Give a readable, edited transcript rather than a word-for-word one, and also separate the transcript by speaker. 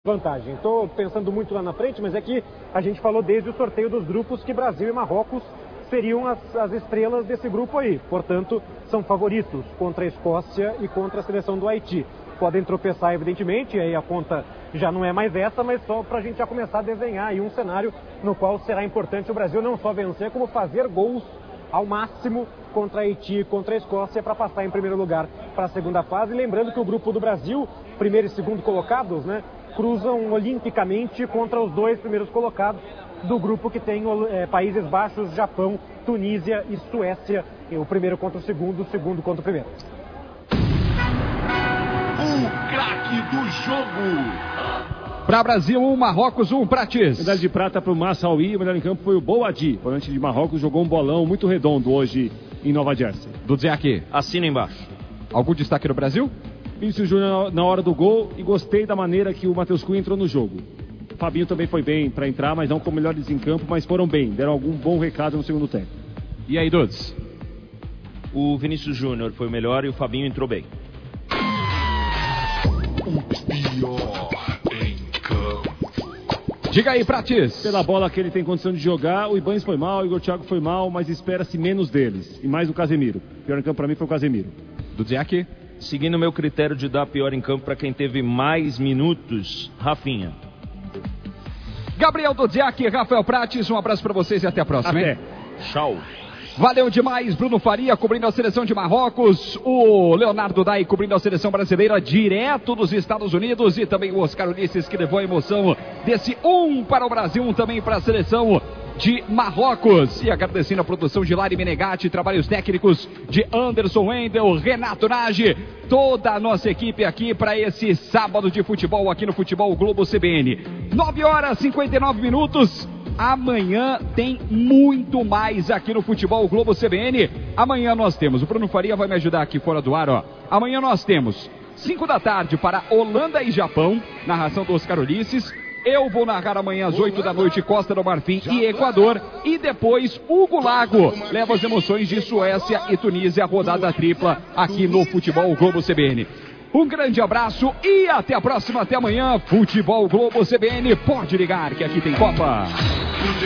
Speaker 1: vantagem. Estou pensando muito lá na frente, mas é que a gente falou desde o sorteio dos grupos que Brasil e Marrocos seriam as estrelas desse grupo aí. Portanto, são favoritos contra a Escócia e contra a seleção do Haiti. Podem tropeçar, evidentemente, e aí a conta já não é mais essa, mas só para a gente já começar a desenhar aí um cenário no qual será importante o Brasil não só vencer, como fazer gols ao máximo contra a Haiti e contra a Escócia para passar em primeiro lugar para a segunda fase. Lembrando que o grupo do Brasil, primeiro e segundo colocados, né, cruzam olimpicamente contra os dois primeiros colocados do grupo que tem Países Baixos, Japão, Tunísia e Suécia. O primeiro contra o segundo contra o primeiro.
Speaker 2: O craque do jogo.
Speaker 3: Para Brasil 1, Marrocos 1, Prates.
Speaker 4: Medalha de prata para o Massaoui, o melhor em campo foi o Boadi. O volante de Marrocos jogou um bolão muito redondo hoje em Nova Jersey.
Speaker 3: Dudzé aqui.
Speaker 5: Assina embaixo.
Speaker 3: Algum destaque do Brasil?
Speaker 4: Vinícius Júnior na hora do gol e gostei da maneira que o Matheus Cunha entrou no jogo. O Fabinho também foi bem para entrar, mas não como melhores em campo, mas foram bem, deram algum bom recado no segundo tempo.
Speaker 3: E aí, Dudes?
Speaker 5: O Vinícius Júnior foi o melhor e o Fabinho entrou bem.
Speaker 2: O pior em campo.
Speaker 3: Diga aí, Prates.
Speaker 4: Pela bola que ele tem condição de jogar, o Ibanez foi mal, o Igor Thiago foi mal, mas espera-se menos deles. E mais o Casemiro. O pior em campo para mim foi o Casemiro.
Speaker 3: Dudzé aqui.
Speaker 5: Seguindo o meu critério de dar pior em campo para quem teve mais minutos, Rafinha.
Speaker 3: Gabriel Dudziak, Rafael Prates, um abraço para vocês e até a próxima.
Speaker 4: Até.
Speaker 3: Hein?
Speaker 5: Tchau.
Speaker 3: Valeu demais, Bruno Faria cobrindo a seleção de Marrocos, o Leonardo Dai cobrindo a seleção brasileira direto dos Estados Unidos e também o Oscar Ulisses que levou a emoção desse 1 para o Brasil, 1 também para a seleção de Marrocos. E agradecendo a produção de Lari Menegatti, trabalhos técnicos de Anderson Wendel, Renato Nage, toda a nossa equipe aqui para esse sábado de futebol aqui no Futebol Globo CBN. 9h59. Amanhã tem muito mais aqui no Futebol Globo CBN. Amanhã nós temos, o Bruno Faria vai me ajudar aqui fora do ar, ó. Amanhã nós temos 5 da tarde para Holanda e Japão, narração do Oscar Ulisses. Eu vou narrar amanhã às 8 da noite Costa do Marfim e Equador. E depois Hugo Lago leva as emoções de Suécia e Tunísia, rodada tripla aqui no Futebol Globo CBN. Um grande abraço e até a próxima, até amanhã. Futebol Globo CBN, pode ligar que aqui tem Copa.